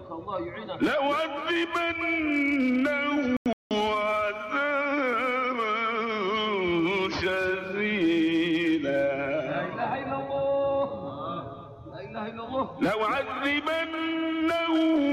الله يعينك. لأعذبنه عذابا شديدا. لا إله إلا الله. لا إله إلا الله. لأعذبنه